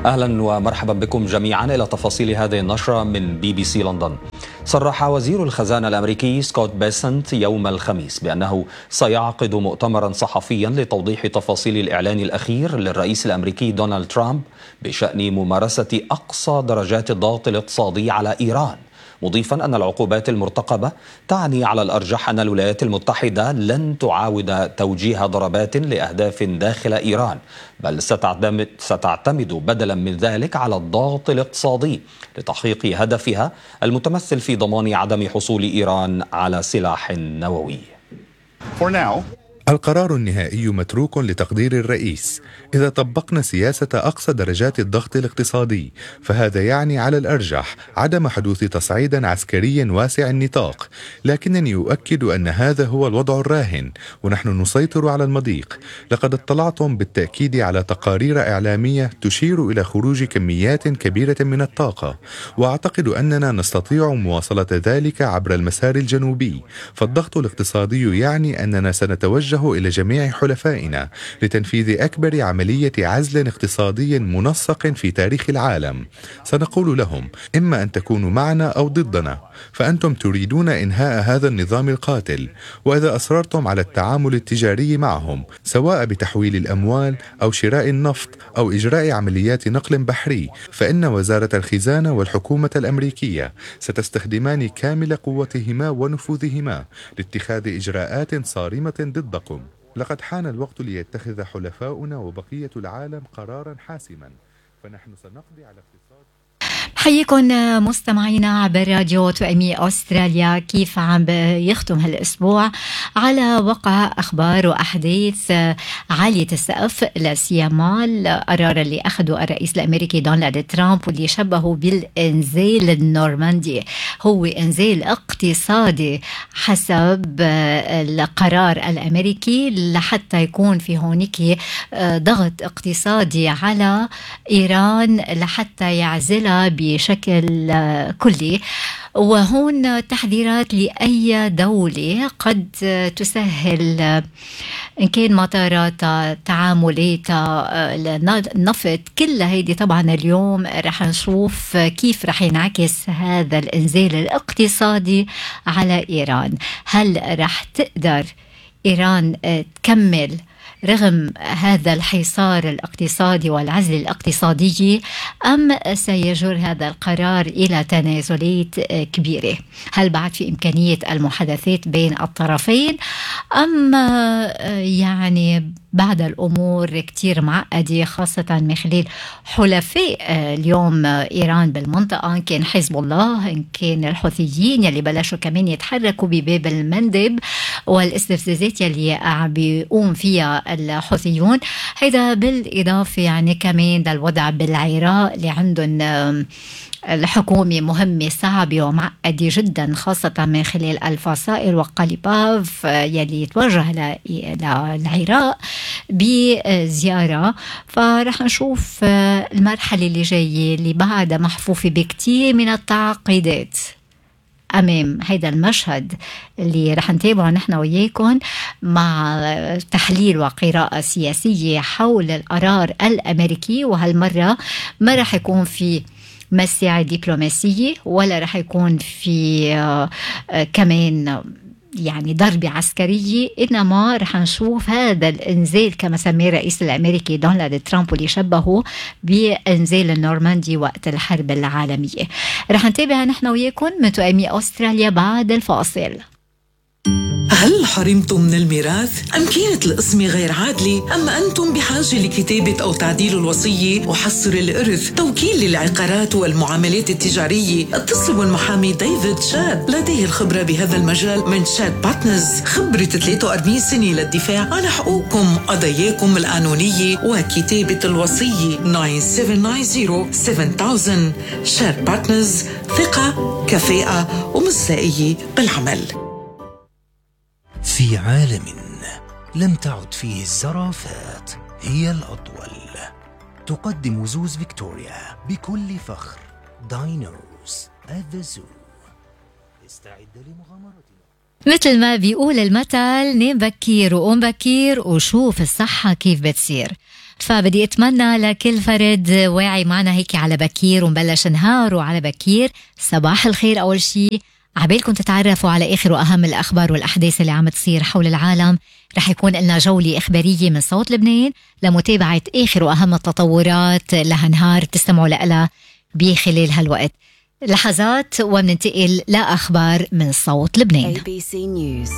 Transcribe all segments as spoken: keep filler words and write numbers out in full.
أهلا ومرحبا بكم جميعا إلى تفاصيل هذه النشرة من بي بي سي لندن. صرح وزير الخزانة الأمريكي سكوت بيسنت يوم الخميس بأنه سيعقد مؤتمرا صحفيا لتوضيح تفاصيل الإعلان الأخير للرئيس الأمريكي دونالد ترامب بشأن ممارسة أقصى درجات الضغط الاقتصادي على إيران، مضيفا أن العقوبات المرتقبة تعني على الأرجح أن الولايات المتحدة لن تعاود توجيه ضربات لأهداف داخل إيران، بل ستعتمد, ستعتمد بدلا من ذلك على الضغط الاقتصادي لتحقيق هدفها المتمثل في ضمان عدم حصول إيران على سلاح نووي. القرار النهائي متروك لتقدير الرئيس. إذا طبقنا سياسة أقصى درجات الضغط الاقتصادي فهذا يعني على الأرجح عدم حدوث تصعيد عسكري واسع النطاق، لكنني أؤكد أن هذا هو الوضع الراهن ونحن نسيطر على المضيق. لقد اطلعتم بالتأكيد على تقارير إعلامية تشير إلى خروج كميات كبيرة من الطاقة، وأعتقد أننا نستطيع مواصلة ذلك عبر المسار الجنوبي. فالضغط الاقتصادي يعني أننا سنتوجه إلى جميع حلفائنا لتنفيذ أكبر عملية عزل اقتصادي منسق في تاريخ العالم. سنقول لهم إما أن تكونوا معنا أو ضدنا، فأنتم تريدون إنهاء هذا النظام القاتل. وإذا أصررتم على التعامل التجاري معهم سواء بتحويل الأموال أو شراء النفط أو إجراء عمليات نقل بحري، فإن وزارة الخزانة والحكومة الأمريكية ستستخدمان كامل قوتهما ونفوذهما لاتخاذ إجراءات صارمة ضدكم. لقد حان الوقت ليتخذ حلفاؤنا وبقية العالم قرارا حاسما، فنحن سنقضي على اقتصاد. حييكم مستمعينا عبر راديو توأمي أستراليا. كيف عم يختم هالأسبوع على وقع أخبار وأحداث عالية السقف، لا سيما القرار اللي أخذه الرئيس الأمريكي دونالد ترامب واللي شبهه بالإنزال النورماندي، هو إنزال اقتصادي حسب القرار الأمريكي لحتى يكون في هونيك ضغط اقتصادي على إيران لحتى يعزلها بشكل كلي. وهون تحذيرات لأي دولة قد تسهل إن كان مطاراتها، تعاملاتها، النفط، كل هيدي. طبعا اليوم رح نشوف كيف رح ينعكس هذا الإنزال الاقتصادي على إيران. هل رح تقدر إيران تكمل رغم هذا الحصار الاقتصادي والعزل الاقتصادي، أم سيجر هذا القرار إلى تنازلات كبيرة؟ هل بعد في إمكانية المحادثات بين الطرفين، أم يعني بعد الأمور كتير معقدة، خاصة من خلال حلفاء اليوم إيران بالمنطقة، إن كان حزب الله، إن كان الحوثيين يلي بلشوا كمان يتحركوا بباب المندب، والاستفزازات يلي عم بيقوم فيها الحوثيون. هيدا بالإضافة يعني كمان للوضع بالعراق اللي عندهم الحكومة مهمة صعبة ومعقدة جدا، خاصة من خلال الفصائل وقليباف يلي توجه للعراق بزيارة. فرح نشوف المرحلة اللي جاية اللي بعدها محفوفة بكتير من التعقيدات أمام هيدا المشهد اللي رح نتابعه نحن وياكم مع تحليل وقراءة سياسية حول القرار الأمريكي. وهالمرة ما رح يكون في مساعي دبلوماسية ولا رح يكون في آه آه كمان يعني ضربة عسكرية، إنما رح نشوف هذا الإنزال كما سميه الرئيس الأمريكي دونالد ترامب واللي شبهه بإنزال النورماندي وقت الحرب العالمية. رح نتابع نحن وياكم من توأمي أستراليا بعد الفاصل. هل حرمتم من الميراث؟ أم كانت القسمة غير عادلة؟ أم أنتم بحاجة لكتابة أو تعديل الوصية وحصر الإرث؟ توكيل للعقارات والمعاملات التجارية؟ اتصلوا بالمحامي ديفيد شاد، لديه الخبرة بهذا المجال من شاد بارتنرز، خبرة ثلاثة وأربعين سنة للدفاع عن حقوقكم، قضاياكم القانونية وكتابة الوصية. تسعة سبعة تسعة صفر سبعة ألف. شاد بارتنرز، ثقة، كفاءة ومصداقية بالعمل. في عالم لم تعد فيه الزرافات هي الأطول، تقدم زوز فيكتوريا بكل فخر داينوز at the zoo. استعد لمغامرتنا. مثل ما بيقول المثل، نام بكير وقوم بكير وشوف الصحة كيف بتصير. فبدي أتمنى لكل فرد واعي معنا هيك على بكير ومبلش نهار وعلى بكير. صباح الخير. أول شيء عبالكم تتعرفوا على آخر وأهم الأخبار والأحداث اللي عم تصير حول العالم. رح يكون لنا جولة إخبارية من صوت لبنان لمتابعة آخر وأهم التطورات لها نهار تستمعوا لها بخلال هالوقت. لحظات ومننتقل لأخبار من صوت لبنان. A B C News.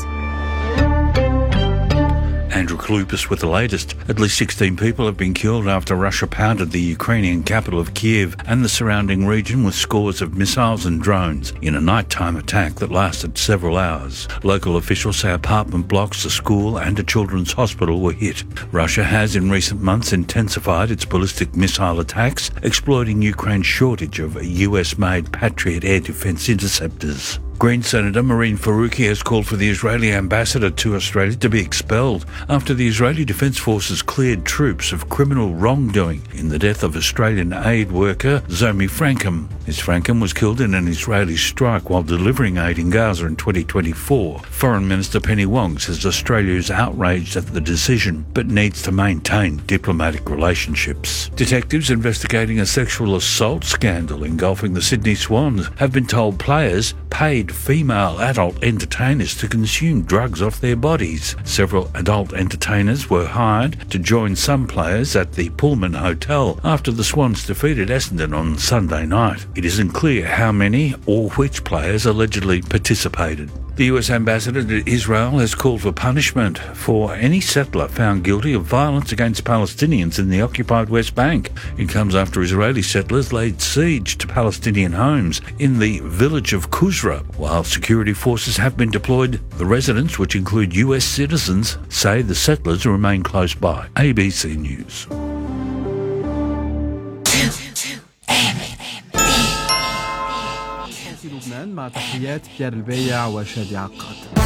Andrew Kalupis with the latest. At least sixteen people have been killed after Russia pounded the Ukrainian capital of Kiev and the surrounding region with scores of missiles and drones in a nighttime attack that lasted several hours. Local officials say apartment blocks, a school and a children's hospital were hit. Russia has in recent months intensified its ballistic missile attacks, exploiting Ukraine's shortage of U S-made Patriot air defense interceptors. Green Senator Marine Faruqi has called for the Israeli ambassador to Australia to be expelled after the Israeli Defence Forces cleared troops of criminal wrongdoing in the death of Australian aid worker Zomi Frankham. Miz Frankham was killed in an Israeli strike while delivering aid in Gaza in twenty twenty-four. Foreign Minister Penny Wong says Australia is outraged at the decision but needs to maintain diplomatic relationships. Detectives investigating a sexual assault scandal engulfing the Sydney Swans have been told players paid female adult entertainers to consume drugs off their bodies. Several adult entertainers were hired to join some players at the Pullman Hotel after the Swans defeated Essendon on Sunday night. It isn't clear how many or which players allegedly participated. The U S ambassador to Israel has called for punishment for any settler found guilty of violence against Palestinians in the occupied West Bank. It comes after Israeli settlers laid siege to Palestinian homes in the village of Kuzra. While security forces have been deployed, the residents, which include U S citizens, say the settlers remain close by. A B C News. لبنان مع تحيات بيار البايع وشادي عقاد.